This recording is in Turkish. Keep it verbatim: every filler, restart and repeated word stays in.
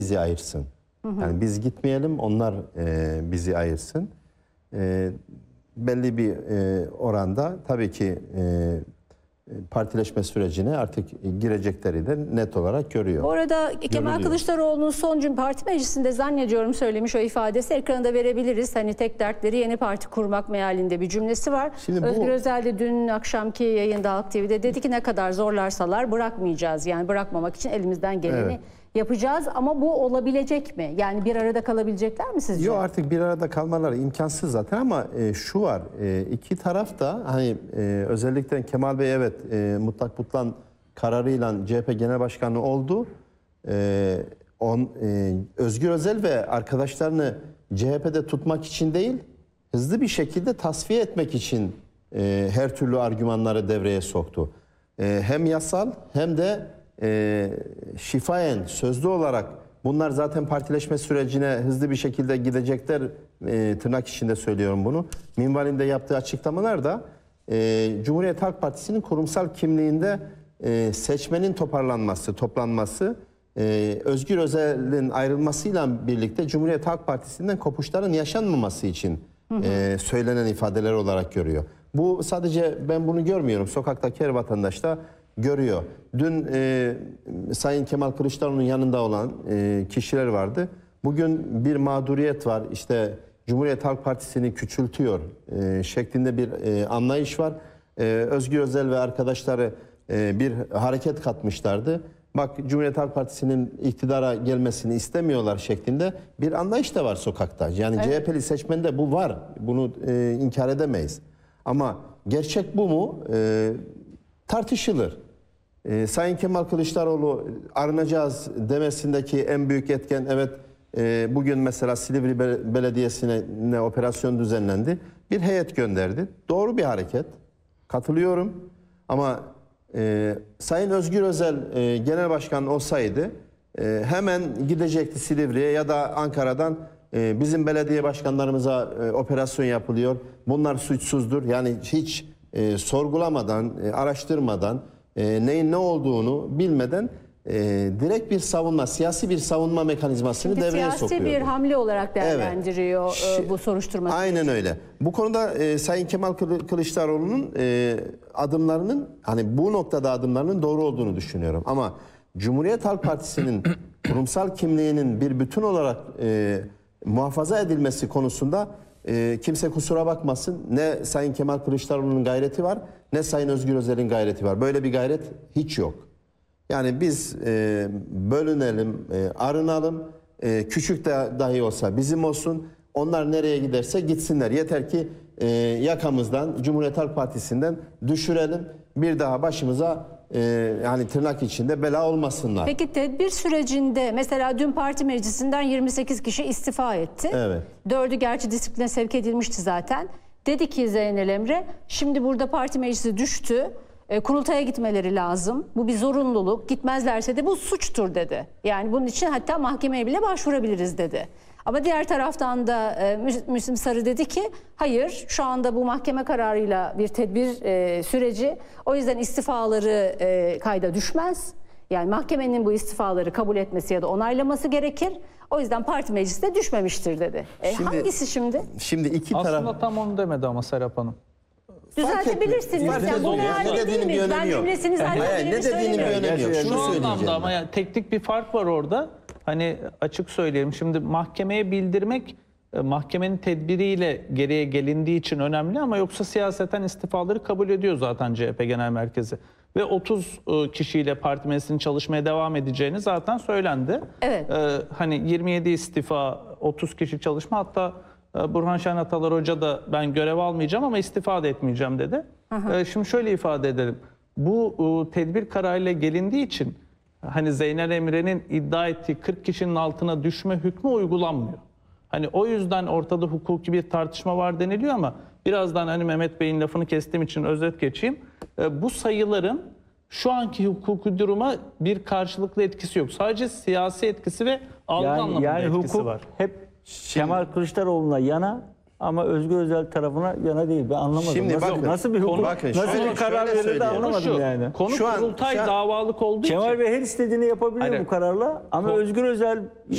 bizi ayırsın. Hı hı. Yani biz gitmeyelim, onlar e, bizi ayırsın. E, belli bir e, oranda tabii ki e, partileşme sürecine artık girecekleri de net olarak görüyor. Bu arada Kemal Görülüyor. Kılıçdaroğlu'nun son gün parti meclisinde zannediyorum söylemiş o ifadesi, ekranda verebiliriz. Hani tek dertleri yeni parti kurmak mealinde bir cümlesi var. Şimdi bu... Özgür Özel de dün akşamki yayında Halk T V'de dedi ki ne kadar zorlarsalar bırakmayacağız. Yani bırakmamak için elimizden geleni evet. yapacağız, ama bu olabilecek mi? Yani bir arada kalabilecekler mi sizce? Yok, artık bir arada kalmaları imkansız zaten, ama e, şu var, e, iki taraf da hani e, özellikle Kemal Bey evet e, mutlak butlan kararıyla C H P Genel Başkanı oldu. E, on, e, Özgür Özel ve arkadaşlarını C H P'de tutmak için değil, hızlı bir şekilde tasfiye etmek için e, her türlü argümanları devreye soktu. E, hem yasal hem de e, şifayen sözlü olarak bunlar zaten partileşme sürecine hızlı bir şekilde gidecekler, e, tırnak içinde söylüyorum bunu. Minvalinde yaptığı açıklamalar da e, Cumhuriyet Halk Partisi'nin kurumsal kimliğinde e, seçmenin toparlanması, toplanması, e, Özgür Özel'in ayrılmasıyla birlikte Cumhuriyet Halk Partisi'nden kopuşların yaşanmaması için hı hı. E, söylenen ifadeler olarak görüyor. Bu sadece ben bunu görmüyorum, sokaktaki her vatandaş da görüyor. Dün e, Sayın Kemal Kılıçdaroğlu'nun yanında olan e, kişiler vardı. Bugün bir mağduriyet var. İşte Cumhuriyet Halk Partisi'ni küçültüyor e, şeklinde bir e, anlayış var. E, Özgür Özel ve arkadaşları e, bir hareket katmışlardı. Bak, Cumhuriyet Halk Partisi'nin iktidara gelmesini istemiyorlar şeklinde bir anlayış da var sokakta. Yani evet. C H P'li seçmende bu var. Bunu e, inkar edemeyiz. Ama gerçek bu mu? E, tartışılır. Ee, Sayın Kemal Kılıçdaroğlu arınacağız demesindeki en büyük etken, evet e, bugün mesela Silivri Belediyesi'ne ne operasyon düzenlendi. Bir heyet gönderdi. Doğru bir hareket. Katılıyorum. Ama e, Sayın Özgür Özel e, genel başkan olsaydı e, hemen gidecekti Silivri'ye ya da Ankara'dan e, bizim belediye başkanlarımıza e, operasyon yapılıyor. Bunlar suçsuzdur. Yani hiç e, sorgulamadan, e, araştırmadan, E, neyin ne olduğunu bilmeden e, direkt bir savunma, siyasi bir savunma mekanizmasını Şimdi devreye sokuyor. Siyasi bir hamle olarak değerlendiriyor evet. e, bu soruşturma. Aynen öyle. Bu konuda e, Sayın Kemal Kılıçdaroğlu'nun e, adımlarının, hani bu noktada adımlarının doğru olduğunu düşünüyorum. Ama Cumhuriyet Halk Partisi'nin kurumsal kimliğinin bir bütün olarak e, muhafaza edilmesi konusunda e, kimse kusura bakmasın. Ne Sayın Kemal Kılıçdaroğlu'nun gayreti var, ne Sayın Özgür Özel'in gayreti var. Böyle bir gayret hiç yok. Yani biz e, bölünelim, e, arınalım, e, küçük de dahi olsa bizim olsun. Onlar nereye giderse gitsinler. Yeter ki e, yakamızdan, Cumhuriyet Halk Partisi'nden düşürelim. Bir daha başımıza e, yani tırnak içinde bela olmasınlar. Peki tedbir sürecinde mesela dün parti meclisinden yirmi sekiz kişi istifa etti. Evet. Dördü gerçi disipline sevk edilmişti zaten. Dedi ki Zeynel Emre, şimdi burada parti meclisi düştü. E, kurultaya gitmeleri lazım. Bu bir zorunluluk. Gitmezlerse de bu suçtur dedi. Yani bunun için hatta mahkemeye bile başvurabiliriz dedi. Ama diğer taraftan da e, Müslim Sarı dedi ki hayır, şu anda bu mahkeme kararıyla bir tedbir e, süreci. O yüzden istifaları e, kayda düşmez. Yani mahkemenin bu istifaları kabul etmesi ya da onaylaması gerekir. O yüzden parti meclisine düşmemiştir dedi. E, şimdi, hangisi şimdi? Şimdi iki Aslında taraf... Aslında tam onu demedi ama Serap Hanım. Düzeltebilirsiniz. Yani bu meal değil mi? Ben cümlesini zaten Hayır, ne dediğinin bir önemi yok. Şunu söyleyeceğim. Ama yani teknik bir fark var orada. Hani açık söyleyelim. Şimdi mahkemeye bildirmek mahkemenin tedbiriyle geriye gelindiği için önemli, ama yoksa siyaseten istifaları kabul ediyor zaten C H P Genel Merkezi. Ve otuz kişiyle parti meclisinin çalışmaya devam edeceğini zaten söylendi. Evet. Ee, hani yirmi yedi istifa, otuz kişi çalışma, hatta Burhan Şen Atalar Hoca da ben görev almayacağım ama istifa da etmeyeceğim dedi. Ee, şimdi şöyle ifade edelim. Bu e, tedbir kararıyla gelindiği için hani Zeynel Emre'nin iddia ettiği kırk kişinin altına düşme hükmü uygulanmıyor. Hani o yüzden ortada hukuki bir tartışma var deniliyor, ama birazdan hani Mehmet Bey'in lafını kestiğim için özet geçeyim. Ee, bu sayıların şu anki hukuki duruma bir karşılıklı etkisi yok. Sadece siyasi etkisi ve algı yani, anlamında yani etkisi hukuk var. Hep Kemal Kılıçdaroğlu'na yana ama Özgür Özel tarafına yana değil. Ben anlamadım. Şimdi nasıl, bakın, nasıl bir hukuk, bakın, nasıl şöyle, bir karar şöyle verildi anlamadım Konu şu, yani. Konu Şu an- kurultay şu an- davalık olduğu Kemal için. Bey her istediğini yapabiliyor Hayır. bu kararla ama Ko- Özgür Özel